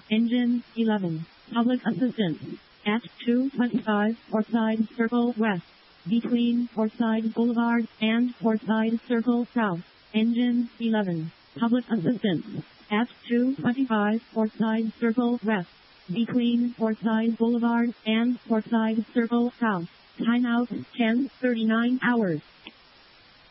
Engine 11. Public assistance. At 225 Forsyth Circle West. Between Forsyth Boulevard and Forsyth Circle South. Engine 11. Public assistance. At 225 Forsyth Circle West. Between Forsyth Boulevard and Forsyth Circle South. Timeout 10:39 hours.